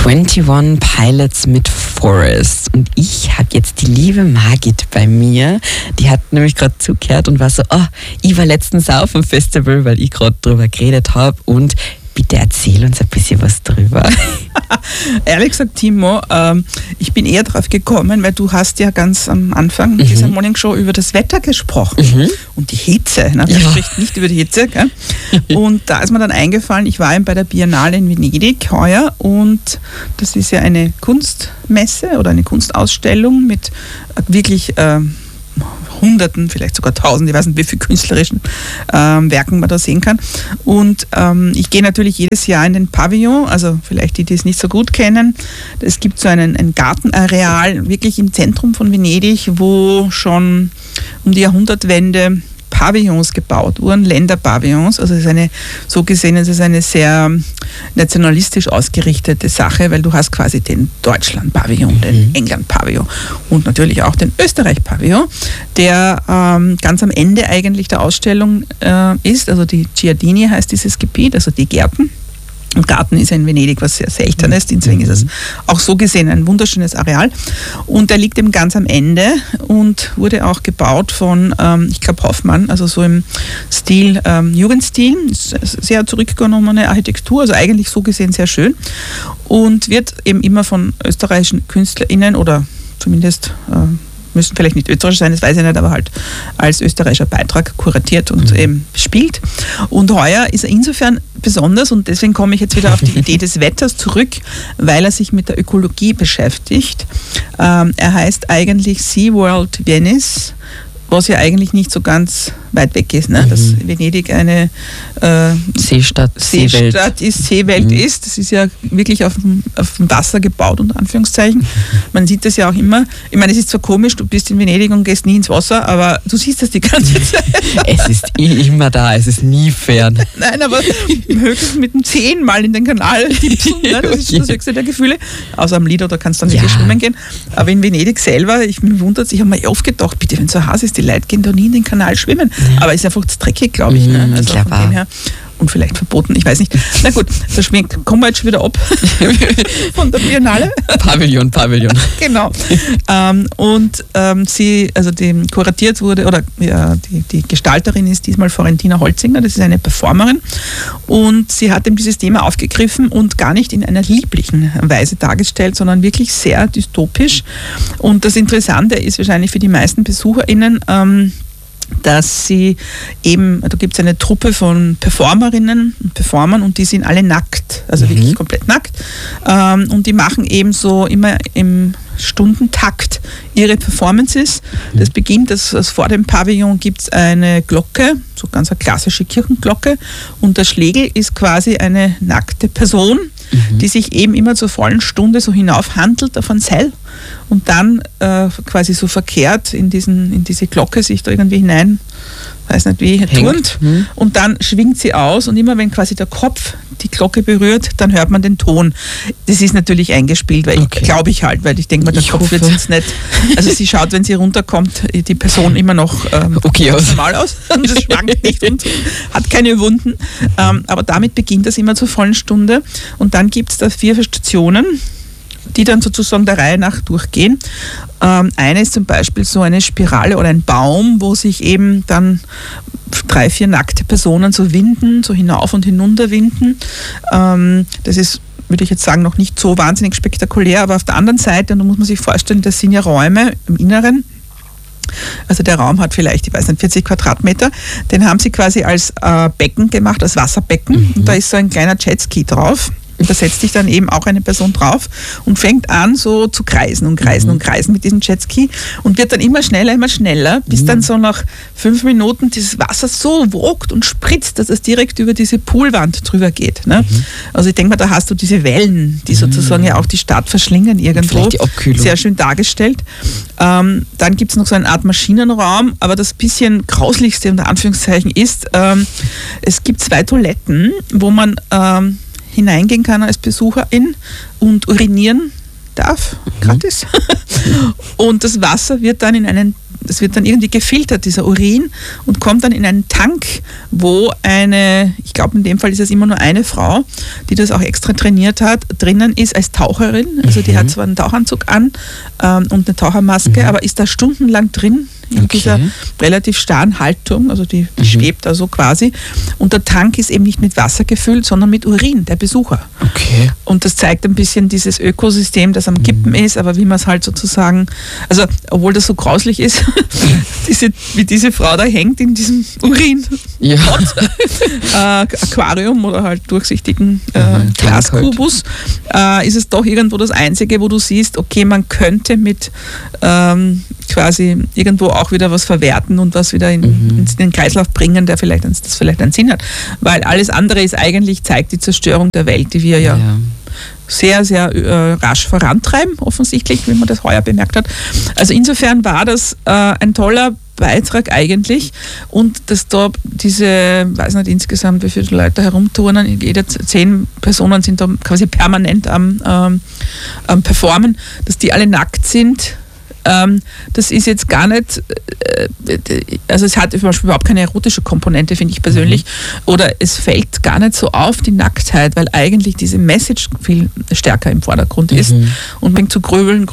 21 Pilots mit Forest. Und ich habe jetzt die liebe Margit bei mir. Die hat nämlich gerade zugehört und war so, ich war letztens auf dem Festival, weil ich gerade drüber geredet habe. Und bitte erzähl uns ein bisschen was drüber. Ehrlich gesagt, Timo, ich bin eher drauf gekommen, weil du hast ja ganz am Anfang dieser Morning Show über das Wetter gesprochen und die Hitze. Ne? Wer spricht nicht über die Hitze? Gell? Und da ist mir dann eingefallen, ich war eben bei der Biennale in Venedig heuer und das ist ja eine Kunstmesse oder eine Kunstausstellung mit wirklich Hunderten, vielleicht sogar Tausend, ich weiß nicht, wie viele künstlerischen Werken man da sehen kann. Und ich gehe natürlich jedes Jahr in den Pavillon, also vielleicht die, die es nicht so gut kennen. Es gibt so ein Gartenareal wirklich im Zentrum von Venedig, wo schon um die Jahrhundertwende Pavillons gebaut wurden, Länderpavillons. Also so gesehen ist es eine sehr nationalistisch ausgerichtete Sache, weil du hast quasi den Deutschland-Pavillon, den England-Pavillon und natürlich auch den Österreich-Pavillon, der ganz am Ende eigentlich der Ausstellung ist. Also die Giardini heißt dieses Gebiet, also die Gärten. Und Garten ist ja in Venedig was sehr Seltenes, deswegen ist es auch so gesehen ein wunderschönes Areal. Und der liegt eben ganz am Ende und wurde auch gebaut von, ich glaube, Hoffmann, also so im Stil, Jugendstil, sehr zurückgenommene Architektur, also eigentlich so gesehen sehr schön. Und wird eben immer von österreichischen KünstlerInnen oder zumindest müssen vielleicht nicht österreichisch sein, das weiß ich nicht, aber halt als österreichischer Beitrag kuratiert und eben bespielt. Und heuer ist er insofern besonders und deswegen komme ich jetzt wieder auf die Idee des Wetters zurück, weil er sich mit der Ökologie beschäftigt. Er heißt eigentlich SeaWorld Venice, was ja eigentlich nicht so ganz weit weg ist, ne? Dass Venedig eine Seestadt ist, Seewelt ist. Das ist ja wirklich auf dem Wasser gebaut, unter Anführungszeichen. Man sieht das ja auch immer. Ich meine, es ist zwar komisch, du bist in Venedig und gehst nie ins Wasser, aber du siehst das die ganze Zeit. Es ist immer da, es ist nie fern. Nein, aber höchstens mit dem 10 Mal in den Kanal tippsen, ne? Das ist das höchste der Gefühle. Außer am Lido, da kannst du dann wirklich schwimmen gehen. Aber in Venedig selber, ich bin bewundert, ich habe mir oft gedacht, bitte, wenn es so heiß ist, die Leute gehen da nie in den Kanal schwimmen. Aber ist einfach zu dreckig, glaube ich. Ne? Also von dem her. Und vielleicht verboten, ich weiß nicht. Na gut, da kommen wir jetzt schon wieder ab von der Biennale. Pavillon. Genau. Die kuratiert wurde, oder die Gestalterin ist diesmal Florentina Holzinger, das ist eine Performerin. Und sie hat eben dieses Thema aufgegriffen und gar nicht in einer lieblichen Weise dargestellt, sondern wirklich sehr dystopisch. Und das Interessante ist wahrscheinlich für die meisten BesucherInnen, dass sie eben, da gibt es eine Truppe von Performerinnen und Performern und die sind alle nackt, also wirklich komplett nackt. Und die machen eben so immer im Stundentakt ihre Performances. Das beginnt, dass vor dem Pavillon gibt es eine Glocke, so ganz eine klassische Kirchenglocke und der Schlägel ist quasi eine nackte Person, die sich eben immer zur vollen Stunde so hinaufhandelt auf ein Seil und dann quasi so verkehrt in diese Glocke sich da irgendwie hinein, weiß nicht wie, turnt und dann schwingt sie aus und immer wenn quasi der Kopf die Glocke berührt, dann hört man den Ton. Das ist natürlich eingespielt, weil glaube ich halt, weil ich denke mal, der Kopf wird jetzt nicht, also sie schaut, wenn sie runterkommt, die Person immer noch normal aus und das schwankt nicht und hat keine Wunden, aber damit beginnt das immer zur vollen Stunde und dann gibt es da 4 Stationen, die dann sozusagen der Reihe nach durchgehen. Eine ist zum Beispiel so eine Spirale oder ein Baum, wo sich eben dann 3, 4 nackte Personen so winden, so hinauf und hinunter winden. Das ist, würde ich jetzt sagen, noch nicht so wahnsinnig spektakulär, aber auf der anderen Seite, und da muss man sich vorstellen, das sind ja Räume im Inneren, also der Raum hat vielleicht, ich weiß nicht, 40 Quadratmeter, den haben sie quasi als Becken gemacht, als Wasserbecken und da ist so ein kleiner Jetski drauf. Und da setzt sich dann eben auch eine Person drauf und fängt an so zu kreisen und kreisen und kreisen mit diesem Jetski und wird dann immer schneller, bis dann so nach 5 Minuten dieses Wasser so wogt und spritzt, dass es direkt über diese Poolwand drüber geht. Ne? Also ich denke mal, da hast du diese Wellen, die sozusagen ja auch die Stadt verschlingen irgendwo. Vielleicht die Abkühlung. Sehr schön dargestellt. Dann gibt es noch so eine Art Maschinenraum, aber das bisschen Grauslichste unter Anführungszeichen ist, es gibt 2 Toiletten, wo man hineingehen kann als Besucherin und urinieren darf, gratis. Und das Wasser wird dann in einen das wird dann irgendwie gefiltert, dieser Urin, und kommt dann in einen Tank, wo ich glaube in dem Fall ist es immer nur eine Frau, die das auch extra trainiert hat, drinnen ist als Taucherin. Also die hat zwar einen Tauchanzug an und eine Tauchermaske, aber ist da stundenlang drin in dieser relativ starren Haltung, also die schwebt da so quasi. Und der Tank ist eben nicht mit Wasser gefüllt, sondern mit Urin der Besucher. Okay. Und das zeigt ein bisschen dieses Ökosystem, das am Kippen ist, aber wie man es halt sozusagen, also obwohl das so grauslich ist, wie diese Frau da hängt in diesem Urin. Ja. Aquarium oder halt durchsichtigen Glaskubus, ist es doch irgendwo das Einzige, wo du siehst, okay, man könnte mit quasi irgendwo auch wieder was verwerten und was wieder in den Kreislauf bringen, das vielleicht einen Sinn hat. Weil alles andere zeigt die Zerstörung der Welt, die wir ja sehr, sehr rasch vorantreiben, offensichtlich, wie man das heuer bemerkt hat. Also insofern war das ein toller Beitrag eigentlich, und dass da weiß nicht insgesamt, wie viele Leute herumturnen, 10 Personen sind da quasi permanent am Performen, dass die alle nackt sind. Das ist jetzt gar nicht, also es hat zum Beispiel überhaupt keine erotische Komponente, finde ich persönlich, oder es fällt gar nicht so auf, die Nacktheit, weil eigentlich diese Message viel stärker im Vordergrund ist und man fängt zu gröbeln.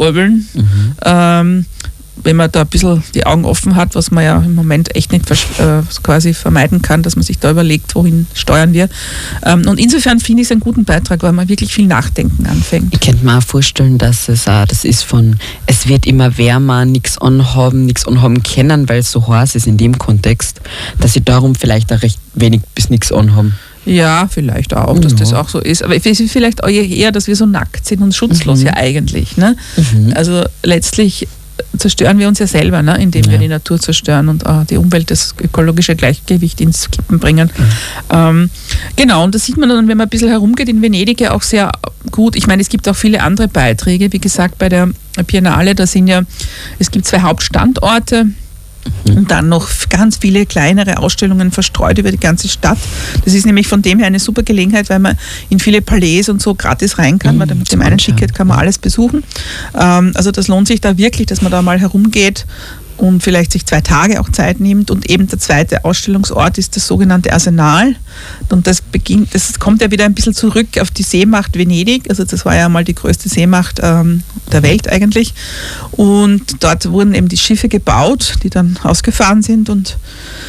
Wenn man da ein bisschen die Augen offen hat, was man ja im Moment echt nicht quasi vermeiden kann, dass man sich da überlegt, wohin steuern wir. Und insofern finde ich es einen guten Beitrag, weil man wirklich viel Nachdenken anfängt. Ich könnte mir auch vorstellen, dass es wird immer wärmer, nichts anhaben können, weil es so heiß ist in dem Kontext, dass sie darum vielleicht auch recht wenig bis nichts anhaben. Ja, vielleicht auch, dass das auch so ist. Aber es ist vielleicht auch eher, dass wir so nackt sind und schutzlos ja eigentlich. Ne? Also letztlich zerstören wir uns ja selber, ne? Indem wir die Natur zerstören und die Umwelt, das ökologische Gleichgewicht ins Kippen bringen. Genau, und das sieht man dann, wenn man ein bisschen herumgeht, in Venedig ja auch sehr gut. Ich meine, es gibt auch viele andere Beiträge. Wie gesagt, bei der Biennale, es gibt 2 Hauptstandorte. Und dann noch ganz viele kleinere Ausstellungen verstreut über die ganze Stadt. Das ist nämlich von dem her eine super Gelegenheit, weil man in viele Palais und so gratis rein kann, weil mit dem einen Ticket kann man alles besuchen. Also das lohnt sich da wirklich, dass man da mal herumgeht und vielleicht sich 2 Tage auch Zeit nimmt. Und eben der zweite Ausstellungsort ist das sogenannte Arsenal. Und das kommt ja wieder ein bisschen zurück auf die Seemacht Venedig. Also das war ja mal die größte Seemacht der Welt eigentlich. Und dort wurden eben die Schiffe gebaut, die dann ausgefahren sind und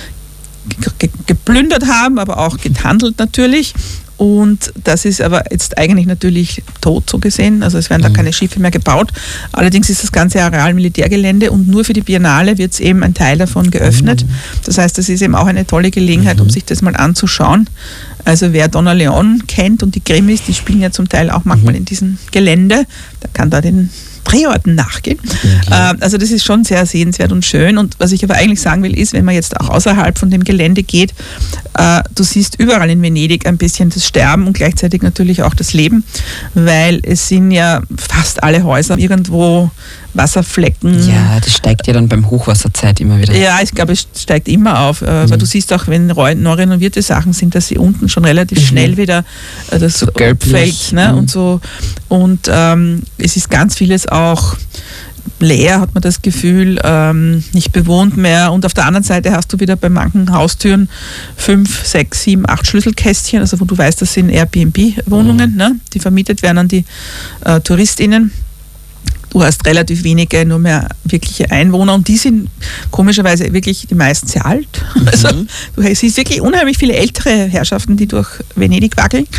geplündert haben, aber auch gehandelt natürlich. Und das ist aber jetzt eigentlich natürlich tot, so gesehen. Also es werden da keine Schiffe mehr gebaut. Allerdings ist das ganze Areal Militärgelände und nur für die Biennale wird es eben ein Teil davon geöffnet. Das heißt, das ist eben auch eine tolle Gelegenheit, um sich das mal anzuschauen. Also wer Donna Leon kennt und die Grimmis, die spielen ja zum Teil auch manchmal in diesem Gelände, der kann da den Drehorten nachgehen. Also das ist schon sehr sehenswert und schön. Und was ich aber eigentlich sagen will, ist, wenn man jetzt auch außerhalb von dem Gelände geht, du siehst überall in Venedig ein bisschen das Sterben und gleichzeitig natürlich auch das Leben, weil es sind ja fast alle Häuser irgendwo Wasserflecken. Ja, das steigt ja dann beim Hochwasserzeit immer wieder. Ja, ich glaube, es steigt immer auf. Weil du siehst auch, wenn neu renovierte Sachen sind, dass sie unten schon relativ schnell wieder das so fällt. Ne? Und so. Und es ist ganz vieles auch leer, hat man das Gefühl, nicht bewohnt mehr. Und auf der anderen Seite hast du wieder bei manchen Haustüren 5, 6, 7, 8 Schlüsselkästchen, also wo du weißt, das sind Airbnb-Wohnungen, ne? Die vermietet werden an die TouristInnen. Du hast relativ wenige, nur mehr wirkliche Einwohner und die sind komischerweise wirklich die meisten sehr alt. Also du siehst wirklich unheimlich viele ältere Herrschaften, die durch Venedig wackeln.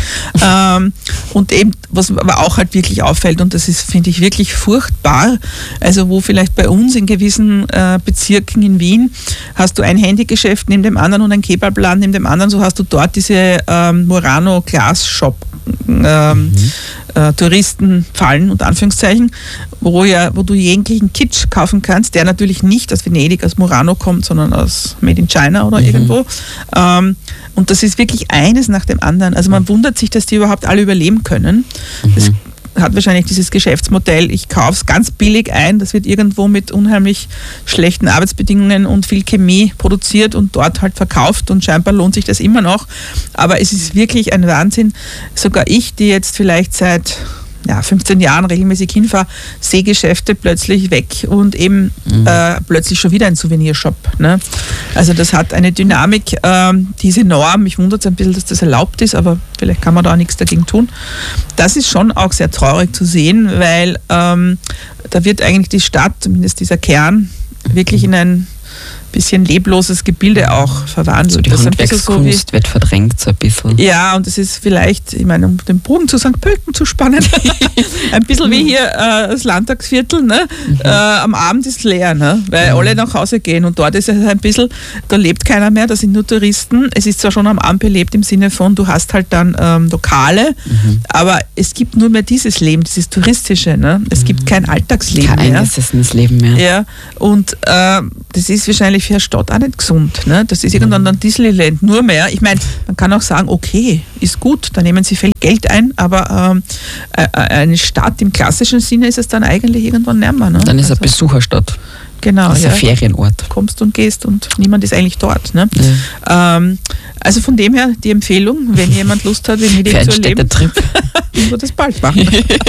Und eben, was aber auch halt wirklich auffällt, und das ist, finde ich, wirklich furchtbar, also wo vielleicht bei uns in gewissen Bezirken in Wien hast du ein Handygeschäft neben dem anderen und ein Kebabladen neben dem anderen, so hast du dort diese Murano Glass Shop Touristenfallen, unter Anführungszeichen, wo du jeglichen Kitsch kaufen kannst, der natürlich nicht aus Venedig, aus Murano kommt, sondern aus Made in China oder irgendwo. Und das ist wirklich eines nach dem anderen. Also man wundert sich, dass die überhaupt alle überleben können. Das hat wahrscheinlich dieses Geschäftsmodell, ich kaufe es ganz billig ein, das wird irgendwo mit unheimlich schlechten Arbeitsbedingungen und viel Chemie produziert und dort halt verkauft und scheinbar lohnt sich das immer noch. Aber es ist wirklich ein Wahnsinn. Sogar ich, die jetzt vielleicht seit ja, 15 Jahren regelmäßig hinfahre, Seegeschäfte plötzlich weg und eben plötzlich schon wieder ein Souvenirshop. Ne? Also das hat eine Dynamik, die ist enorm. Mich wundert es ein bisschen, dass das erlaubt ist, aber vielleicht kann man da auch nichts dagegen tun. Das ist schon auch sehr traurig zu sehen, weil da wird eigentlich die Stadt, zumindest dieser Kern, wirklich in ein bisschen lebloses Gebilde auch verwandelt. So die Handwerkskunst wird verdrängt so ein bisschen. Ja, und das ist vielleicht, ich meine, um den Bogen zu St. Pölten zu spannen, ein bisschen wie hier das Landtagsviertel, ne? Am Abend ist leer, ne? Weil alle nach Hause gehen und dort ist es ein bisschen, da lebt keiner mehr, da sind nur Touristen. Es ist zwar schon am Abend belebt im Sinne von, du hast halt dann Lokale, aber es gibt nur mehr dieses Leben, dieses touristische, ne? Es gibt kein Alltagsleben kein mehr. eingesessenes Leben mehr. Ja, und das ist wahrscheinlich für eine Stadt auch nicht gesund. Ne? Das ist irgendwann dann Disneyland nur mehr. Ich meine, man kann auch sagen, okay, ist gut, da nehmen sie viel Geld ein, aber eine Stadt im klassischen Sinne ist es dann eigentlich irgendwann nicht mehr. Ne? Dann ist es eine Besucherstadt. Genau, das ist ein Ferienort. Kommst und gehst und niemand ist eigentlich dort. Ne? Ja. Also von dem her die Empfehlung, wenn jemand Lust hat, Venedig zu erleben, muss er das bald machen.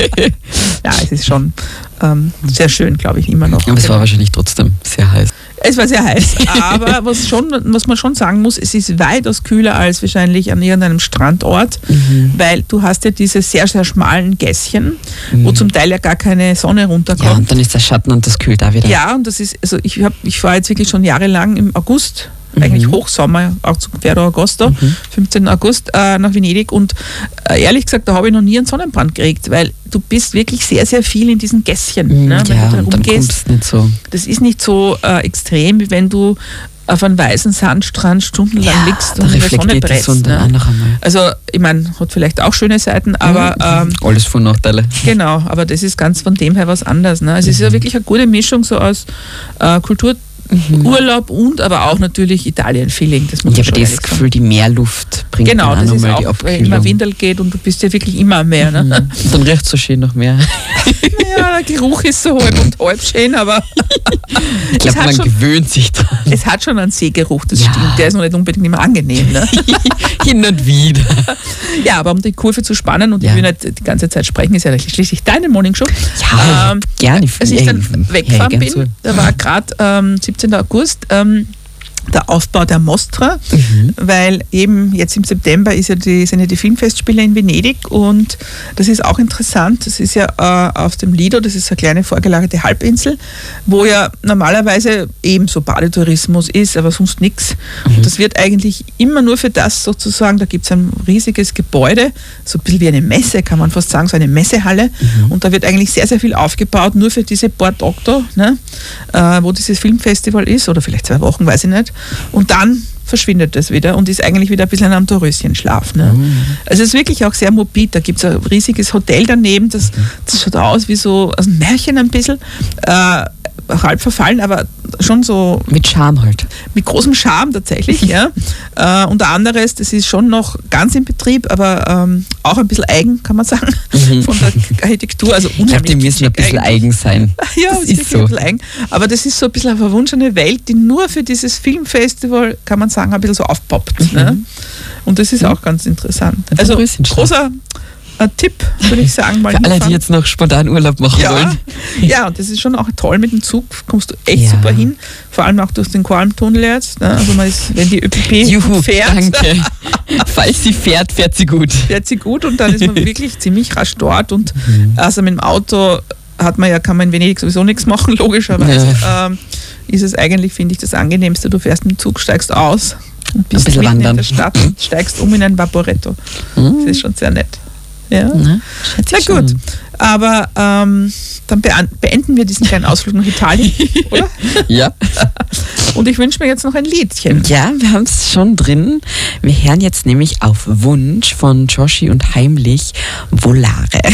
Ja, es ist schon sehr schön, glaube ich, immer noch. Aber es war wahrscheinlich trotzdem sehr heiß. Es war sehr heiß, aber was man schon sagen muss, es ist weitaus kühler als wahrscheinlich an irgendeinem Strandort, weil du hast ja diese sehr, sehr schmalen Gässchen, wo zum Teil ja gar keine Sonne runterkommt. Ja, und dann ist der Schatten und das kühlt da wieder. Ja, und das ist, also ich fahre jetzt wirklich schon jahrelang im August, eigentlich Hochsommer, auch zu Ferro Agosto, 15. August nach Venedig und ehrlich gesagt, da habe ich noch nie einen Sonnenbrand gekriegt, weil du bist wirklich sehr, sehr viel in diesen Gässchen, ne, wenn du da rumgehst. Nicht so. Das ist nicht so extrem, wie wenn du auf einem weißen Sandstrand stundenlang liegst und in der Sonne brätst. Ne? Also, ich meine, hat vielleicht auch schöne Seiten, aber alles von Nachteile. Genau, aber das ist ganz von dem her was anderes. Ne? Also es ist ja wirklich eine gute Mischung so aus Urlaub und aber auch natürlich Italien-Feeling. Ich habe das Gefühl, die Meerluft bringt genau, dann das ist mal auch, die Abkühlung. wenn man Windel geht und du bist ja wirklich immer am Meer. Ne? Und dann riecht es so schön nach Meer. Ja, der Geruch ist so halb und halb schön, aber ich glaube, man gewöhnt sich dran. Es hat schon einen Seegeruch, das stimmt. Der ist noch nicht unbedingt immer angenehm. Ne? Hin und wieder. Ja, aber um die Kurve zu spannen und ich will nicht die ganze Zeit sprechen, ist ja schließlich deine Morning Show. Ja, gerne. Als ich dann weggefahren bin, da war gerade 17. August, der Aufbau der Mostra, weil eben jetzt im September sind ja die Filmfestspiele in Venedig und das ist auch interessant. Das ist ja auf dem Lido, das ist eine kleine vorgelagerte Halbinsel, wo ja normalerweise eben so Badetourismus ist, aber sonst nichts. Und das wird eigentlich immer nur für das sozusagen, da gibt es ein riesiges Gebäude, so ein bisschen wie eine Messe, kann man fast sagen, so eine Messehalle und da wird eigentlich sehr, sehr viel aufgebaut, nur für diese paar Tage, ne, wo dieses Filmfestival ist oder vielleicht 2 Wochen, weiß ich nicht. Und dann verschwindet das wieder und ist eigentlich wieder ein bisschen am Dornröschenschlaf. Ne? Also es ist wirklich auch sehr morbid. Da gibt es ein riesiges Hotel daneben, das schaut aus wie so ein Märchen ein bisschen. Halb verfallen, aber schon so... Mit Charme halt. Mit großem Charme tatsächlich, ja. Und ein anderes, das ist schon noch ganz in Betrieb, aber auch ein bisschen eigen, kann man sagen, von der Architektur. Also ich glaube, die müssen ein bisschen eigen sein. Ja, das ist so. Ein bisschen eigen. Aber das ist so ein bisschen eine verwunschene Welt, die nur für dieses Filmfestival, kann man sagen, ein bisschen so aufpoppt. Ne? Und das ist auch ganz interessant. Also großer Tipp, würde ich sagen. Mal für alle, die jetzt noch spontan Urlaub machen wollen. Ja, und das ist schon auch toll mit dem Zug, kommst du echt super hin, vor allem auch durch den Qualm-Tunnel jetzt. Ne? Also man ist, wenn die ÖPP fährt. Danke. Falls sie fährt, fährt sie gut. Fährt sie gut und dann ist man wirklich ziemlich rasch dort und also mit dem Auto kann man in Venedig sowieso nichts machen, logischerweise. Ist es eigentlich, finde ich, das Angenehmste. Du fährst mit dem Zug, steigst aus und bist mitten in der Stadt und steigst um in ein Vaporetto. Das ist schon sehr nett. Ja. Na gut, aber dann beenden wir diesen kleinen Ausflug nach Italien, oder? Ja. Und ich wünsche mir jetzt noch ein Liedchen. Ja, wir haben es schon drin. Wir hören jetzt nämlich auf Wunsch von Joshi und Heimlich Volare.